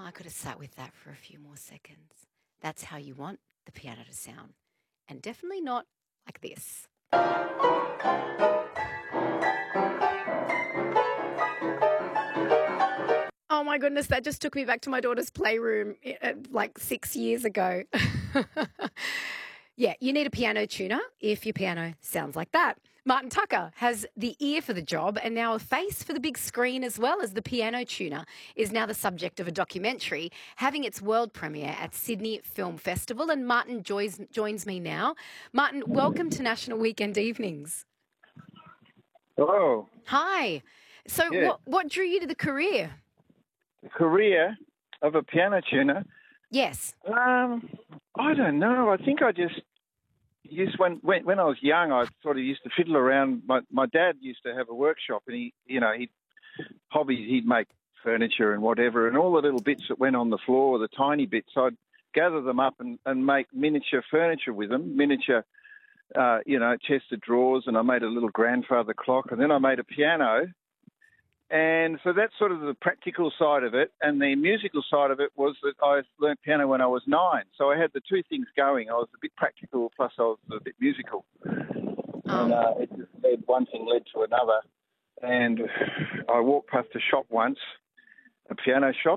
I could have sat with that for a few more seconds. That's how you want the piano to sound. And definitely not like this. Oh my goodness, that just took me back to my daughter's playroom like 6 years ago. Yeah, you need a piano tuner if your piano sounds like that. Martin Tucker has the ear for the job and now a face for the big screen as well as the piano tuner is now the subject of a documentary having its world premiere at Sydney Film Festival. And Martin joins me now. Martin, welcome to National Weekend Evenings. Hello. Hi. So Yeah. what drew you to the career? The career of a piano tuner? Yes. I don't know. I think I just when I was young, I sort of used to fiddle around. My dad used to have a workshop, and he'd make furniture and whatever, and all the little bits that went on the floor, the tiny bits, I'd gather them up and make miniature furniture with them, miniature, chest of drawers, and I made a little grandfather clock, and then I made a piano. And so that's sort of the practical side of it. And the musical side of it was that I learnt piano when I was 9. So I had the two things going. I was a bit practical, plus I was a bit musical. And it just one thing led to another. And I walked past a shop once, a piano shop,